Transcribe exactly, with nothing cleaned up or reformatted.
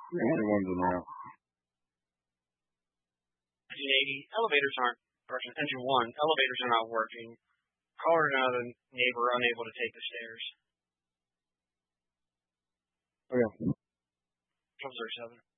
Everyone's in there. Engine eighty, elevators aren't working. Engine one, elevators are not working. Caller and another neighbor unable to take the stairs. Okay. Trouble thirty-seven.